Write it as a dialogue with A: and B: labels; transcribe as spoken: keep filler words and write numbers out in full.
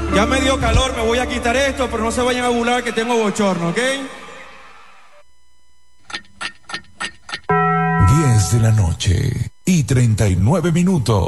A: Ya me dio calor, me voy a quitar esto, pero no se vayan a burlar que tengo bochorno, ¿ok?
B: diez de la noche y treinta y nueve minutos.